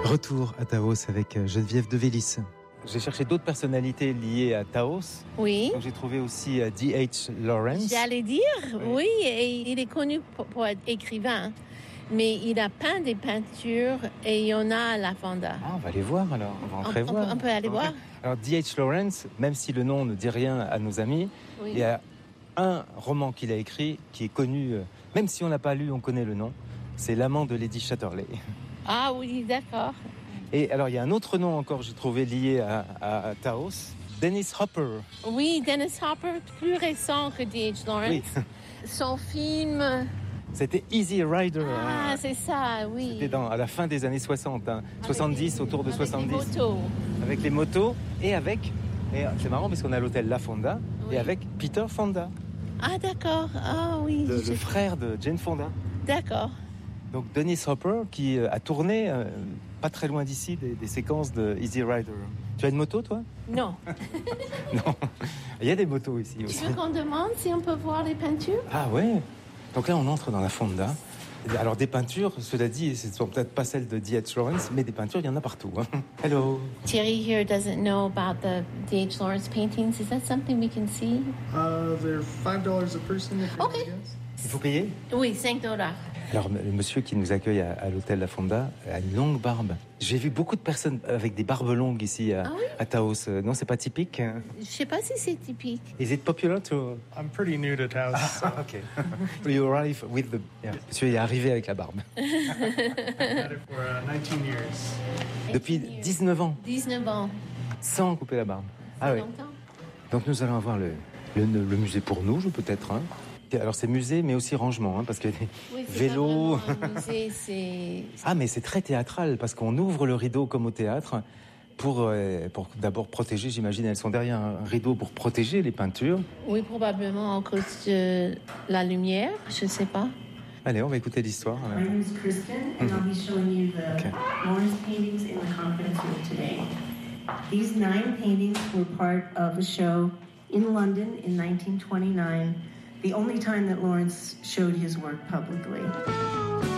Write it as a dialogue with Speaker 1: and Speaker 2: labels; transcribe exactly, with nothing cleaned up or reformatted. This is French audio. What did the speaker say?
Speaker 1: Retour à Taos avec Geneviève de Vélis. J'ai cherché d'autres personnalités liées à Taos.
Speaker 2: Oui.
Speaker 1: Donc j'ai trouvé aussi D H Lawrence.
Speaker 2: J'allais dire, oui, oui, et il est connu pour, pour être écrivain, mais il a peint des peintures et il y en a à la Fonda.
Speaker 1: Ah, on va aller voir alors, on va entrer
Speaker 2: on,
Speaker 1: voir.
Speaker 2: On peut, on peut aller voir.
Speaker 1: Alors D H Lawrence, même si le nom ne dit rien à nos amis, oui. Il y a un roman qu'il a écrit qui est connu, même si on n'a pas lu, on connaît le nom, c'est L'amant de Lady Chatterley.
Speaker 2: Ah oui, d'accord.
Speaker 1: Et alors, il y a un autre nom encore, j'ai trouvé, lié à, à, à Taos. Dennis Hopper.
Speaker 2: Oui, Dennis Hopper, plus récent que D H Lawrence. Oui. Son film...
Speaker 1: C'était Easy Rider.
Speaker 2: Ah,
Speaker 1: hein.
Speaker 2: C'est ça, oui.
Speaker 1: C'était dans, à la fin des années soixante. Hein. soixante-dix,
Speaker 2: les,
Speaker 1: autour de
Speaker 2: avec
Speaker 1: soixante-dix.
Speaker 2: Avec les motos.
Speaker 1: Avec les motos et avec... Et c'est marrant parce qu'on a l'hôtel La Fonda oui. Et avec Peter Fonda.
Speaker 2: Ah, d'accord. Ah, oui.
Speaker 1: Le,
Speaker 2: je...
Speaker 1: le frère de Jane Fonda.
Speaker 2: D'accord.
Speaker 1: Donc Dennis Hopper qui a tourné euh, pas très loin d'ici des, des séquences de Easy Rider. Tu as une moto toi ?
Speaker 2: Non.
Speaker 1: Non. Il y a des motos ici aussi.
Speaker 2: Tu veux qu'on demande si on peut voir les peintures ?
Speaker 1: Ah ouais. Donc là on entre dans la Fonda. Alors des peintures, cela dit, ce ne sont peut-être pas celles de D H Lawrence, mais des peintures, il y en a partout. Hein. Hello.
Speaker 2: Thierry here doesn't know about the D H Lawrence paintings. Is that something we can see?
Speaker 3: Uh, they're five dollars a person. If
Speaker 2: okay.
Speaker 3: You
Speaker 1: Il faut payer ?
Speaker 2: Oui, cinq dollars.
Speaker 1: Alors, le monsieur qui nous accueille à, à l'hôtel La Fonda a une longue barbe. J'ai vu beaucoup de personnes avec des barbes longues ici à,
Speaker 2: ah oui?
Speaker 1: à Taos. Non, c'est pas typique.
Speaker 2: Je sais pas si c'est typique.
Speaker 1: Is it popular to...
Speaker 3: I'm pretty new to Taos.
Speaker 1: Ah, ok. You arrive with the... Yeah. Monsieur est arrivé avec la barbe.
Speaker 3: I've had it for uh, nineteen years.
Speaker 1: Depuis dix-neuf ans.
Speaker 2: dix-neuf ans.
Speaker 1: Sans couper la barbe. Ah oui. Donc nous allons avoir le, le, le musée pour nous, je peut-être. Hein. Alors c'est musée, mais aussi rangement, hein, parce que
Speaker 2: oui,
Speaker 1: vélo.
Speaker 2: Musée, c'est...
Speaker 1: Ah, mais c'est très théâtral parce qu'on ouvre le rideau comme au théâtre pour, euh, pour d'abord protéger. J'imagine elles sont derrière un rideau pour protéger les peintures.
Speaker 2: Oui, probablement à cause de la lumière. Je ne sais pas.
Speaker 1: Allez, on va écouter l'histoire.
Speaker 4: My name is Kristen, and I'll be showing you the okay. Lawrence paintings in the conference room today. These nine paintings were part of a show in London in nineteen twenty-nine. The only time that Lawrence showed his work publicly.